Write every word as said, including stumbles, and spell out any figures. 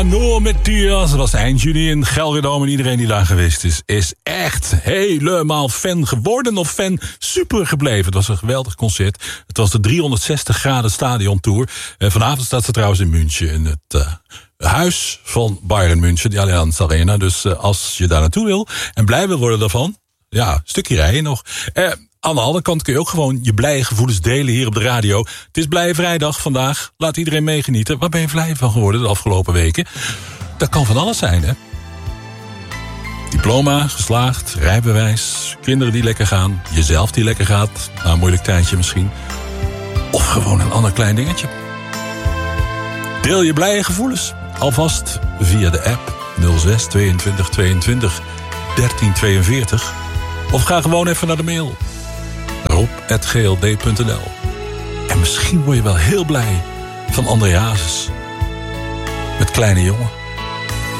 Noor met Tias, dat was eind juni in Gelredome. En iedereen die daar geweest is, is echt helemaal fan geworden of fan super gebleven. Het was een geweldig concert. Het was de driehonderdzestig graden stadiontour. En vanavond staat ze trouwens in München, in het uh, huis van Bayern München, de Allianz Arena. Dus uh, als je daar naartoe wil en blij wil worden daarvan, ja, een stukje rijden nog. Uh, Aan de andere kant kun je ook gewoon je blije gevoelens delen hier op de radio. Het is Blije Vrijdag vandaag. Laat iedereen meegenieten. Waar ben je blij van geworden de afgelopen weken? Dat kan van alles zijn, hè? Diploma, geslaagd, rijbewijs, kinderen die lekker gaan, jezelf die lekker gaat, na een moeilijk tijdje misschien. Of gewoon een ander klein dingetje. Deel je blije gevoelens alvast via de app nul zes tweeëntwintig tweeëntwintig dertien tweeënveertig. Of ga gewoon even naar de mail. rob at g l d punt n l. En misschien word je wel heel blij van André Hazes. Met Kleine Jongen.